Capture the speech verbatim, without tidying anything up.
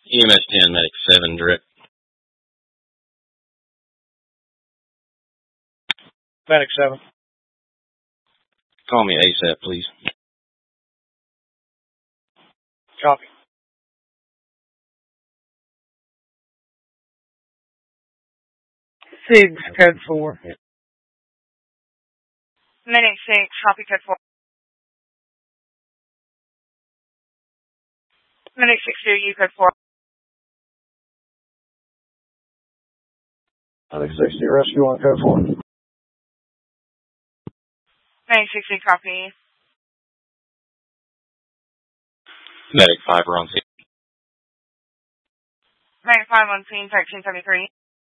E M S ten, Medic seven, direct. Medic seven. Call me ASAP, please. Copy. Six, code four. Medic six, copy code four. Medic six two, you code four. Medic sixty, rescue on code four. Medic sixty, copy. Medic five, we're on scene. Medic five on scene, thirteen seventy-three.